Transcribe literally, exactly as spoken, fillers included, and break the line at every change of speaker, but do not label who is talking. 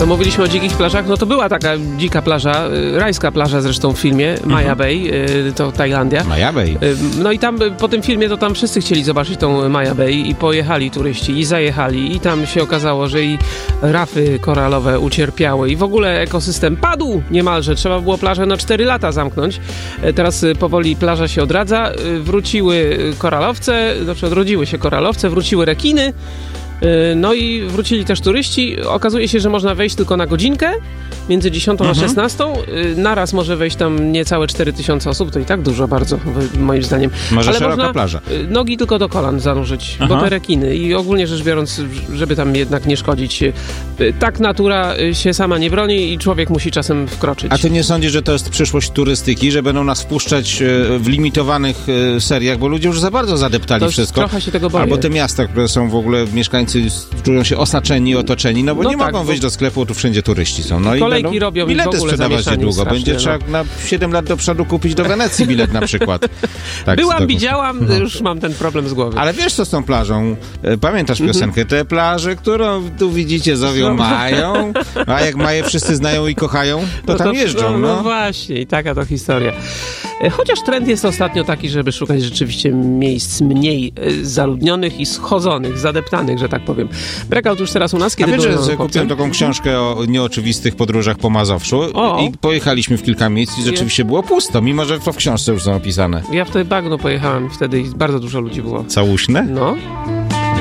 To mówiliśmy o dzikich plażach, no to była taka dzika plaża, y, rajska plaża zresztą w filmie, Maya
Mhm.
Bay, y, to Tajlandia.
Maya Bay.
Y, No i tam y, po tym filmie to tam wszyscy chcieli zobaczyć tą Maya Bay i pojechali turyści i zajechali i tam się okazało, że i rafy koralowe ucierpiały i w ogóle ekosystem padł niemalże. Trzeba było plażę na cztery lata zamknąć. Y, Teraz y, powoli plaża się odradza, y, wróciły y, koralowce, znaczy odrodziły się koralowce, wróciły rekiny. No i wrócili też turyści. Okazuje się, że można wejść tylko na godzinkę, między dziesiątą
Mhm.
a szesnastą. Naraz może wejść tam niecałe cztery tysiące osób, to i tak dużo bardzo, moim zdaniem.
Może
Ale
szeroka
można
plaża.
nogi tylko do kolan zanurzyć,
Aha.
bo te rekiny i ogólnie rzecz biorąc, żeby tam jednak nie szkodzić. Tak natura się sama nie broni i człowiek musi czasem wkroczyć.
A ty nie sądzisz, że to jest przyszłość turystyki, że będą nas wpuszczać e, w limitowanych e, seriach, bo ludzie już za bardzo zadeptali
To
wszystko.
trochę się tego boję.
Albo te miasta, które są w ogóle, mieszkańcy czują się osaczeni, otoczeni, no bo
No
nie
tak,
mogą
bo-
wyjść do sklepu, tu wszędzie turyści są. No
Kolejki
i będą
robią i w
bilety
ogóle
sprzedawać
zamieszanie
niedługo.
strasznie,
Będzie
no.
trzeba na siedem lat do przodu kupić do Wenecji bilet na przykład. Tak,
Byłam,
z-
widziałam,
No.
już mam ten problem z głowy.
Ale wiesz, co z tą plażą? E, Pamiętasz piosenkę? Te plaże, którą tu widzicie, zowią
No.
mają, a jak maje wszyscy znają i kochają, to
No
tam jeżdżą,
no,
no.
no właśnie, i taka to historia. E, Chociaż trend jest ostatnio taki, żeby szukać rzeczywiście miejsc mniej e, zaludnionych i schodzonych, zadeptanych, że tak powiem. Breakout już teraz u nas,
A
kiedy
wiesz,
byłem
że sobie
chłopcem.
kupiłem taką książkę o nieoczywistych podróżach po Mazowszu
O.
i pojechaliśmy w kilka miejsc i rzeczywiście było pusto, mimo że to w książce już są opisane.
Ja w tej bagno pojechałem wtedy i bardzo dużo ludzi było.
Całuśne?
No,